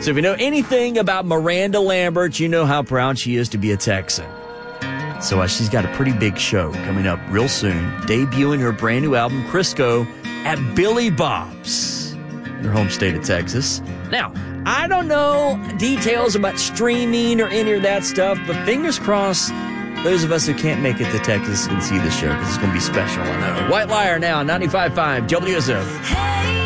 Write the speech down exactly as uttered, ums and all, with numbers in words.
So if you know anything about Miranda Lambert, you know how proud she is to be a Texan. So uh, she's got a pretty big show coming up real soon, debuting her brand new album, Crisco, at Billy Bob's in her home state of Texas. Now, I don't know details about streaming or any of that stuff, but fingers crossed, those of us who can't make it to Texas can see the show because it's going to be special. I know. White Liar now, ninety-five point five W S O.